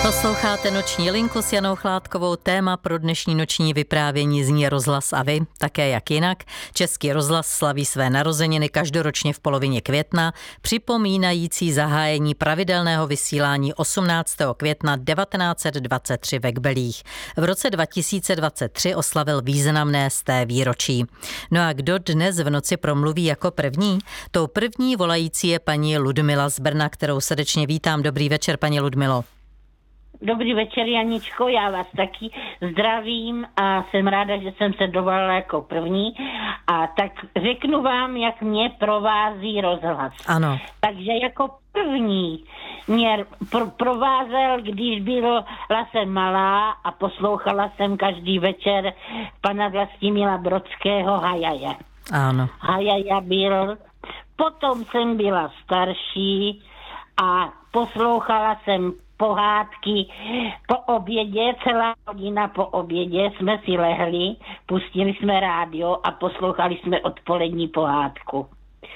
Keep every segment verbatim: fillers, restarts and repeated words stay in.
Posloucháte Noční linku s Janou Chládkovou. Téma pro dnešní noční vyprávění zní Rozhlas a vy, také jak jinak. Český rozhlas slaví své narozeniny každoročně v polovině května, připomínající zahájení pravidelného vysílání osmnáctého května devatenáct set dvacet tři ve Kbelích. V roce dva tisíce dvacet tři oslavil významné sté výročí. No a kdo dnes v noci promluví jako první? Tou první volající je paní Ludmila z Brna, kterou srdečně vítám. Dobrý večer, paní Ludmilo. Dobrý večer, Janičko, já vás taky zdravím a jsem ráda, že jsem se dovolila jako první. A tak řeknu vám, jak mě provází rozhlas. Ano. Takže jako první mě pro- provázel, když byla jsem malá a poslouchala jsem každý večer pana Vlastimila Brodského Hajaja. Ano. Hajaja byl. Potom jsem byla starší a poslouchala jsem pohádky po obědě, celá hodina po obědě jsme si lehli, pustili jsme rádio a poslouchali jsme odpolední pohádku.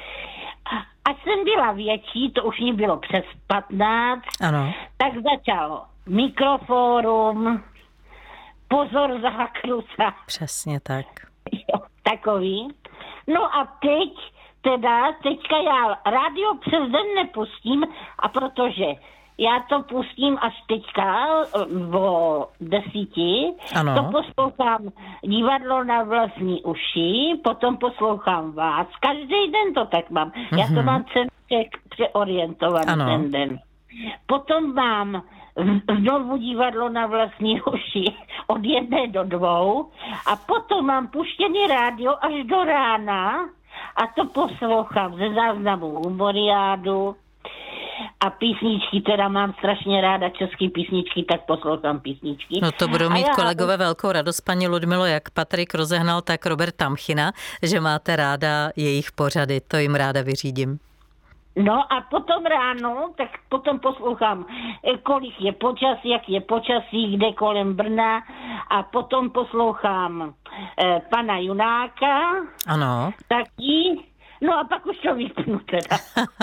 Až jsem byla větší, to už mi bylo přes patnáct, Ano. tak začalo Mikrofórum, Pozor za klusa. Přesně tak. Jo, takový. No a teď, teda, teďka já rádio přes den nepustím, a protože já to pustím až teďka o desíti, Ano. to poslouchám divadlo na vlastní uši, potom poslouchám vás. Každý den to tak mám. Mm-hmm. Já to mám celý přeorientovaný Ano. ten den. Potom mám znovu divadlo na vlastní uši od jedné do dvou a potom mám puštěný rádio až do rána a to poslouchám ze záznamu Humoriádu. A písničky, teda mám strašně ráda české písničky, tak poslouchám písničky. No to budou mít já... kolegové velkou radost, paní Ludmilo, jak Patrik Rozehnal, tak Robert Tamchina, že máte ráda jejich pořady, to jim ráda vyřídím. No a potom ráno, tak potom poslouchám, kolik je počasí, jak je počasí, kde kolem Brna a potom poslouchám eh, pana Junáka. Ano. Taky, no a pak už to vypnu teda.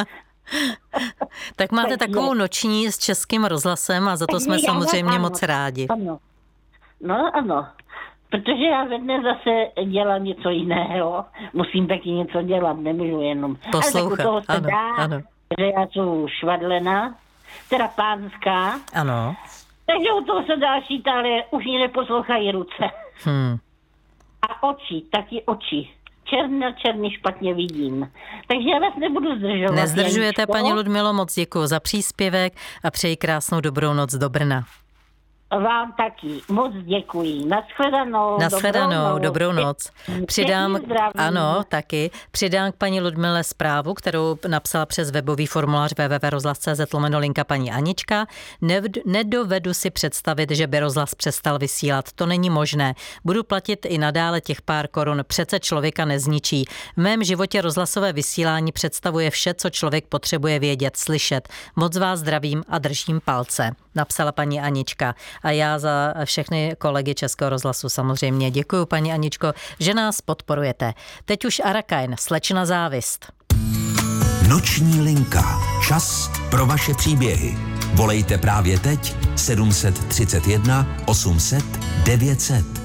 Tak máte Tak takovou je. noční s Českým rozhlasem a za to jsme Já- samozřejmě ano, moc rádi. Ano. No ano, protože já ve dne zase dělám něco jiného. Musím taky něco dělat, nemůžu jenom. Poslouchat, Ale tak u toho se ano, dá, ano. že já jsem švadlena, teda pánská, Ano. takže u toho se dá šít, ale už mě neposlouchají ruce. Hm. A oči, taky oči. Černá, černý špatně vidím. Takže já vás nebudu zdržovat. Nezdržujete, Janičko. paní Ludmilo, moc děkuji za příspěvek a přeji krásnou dobrou noc do Brna. Vám taky. Moc děkuji. Nashledanou. Nashledanou, dobrou noc. Přidám, ano, taky. Přidám k paní Ludmile zprávu, kterou napsala přes webový formulář w w w tečka rozhlas tečka c z lomeno linka paní Anička. Nevd- nedovedu si představit, že by rozhlas přestal vysílat. To není možné. Budu platit i nadále těch pár korun. Přece člověka nezničí. V mém životě rozhlasové vysílání představuje vše, co člověk potřebuje vědět, slyšet. Moc vás zdravím a držím palce, napsala paní Anička. A já za všechny kolegy Českého rozhlasu samozřejmě děkuji, paní Aničko, že nás podporujete. Teď už Arakajn, Slečna závist. Noční linka. Čas pro vaše příběhy. Volejte právě teď sedm set třicet jedna osm set devět set.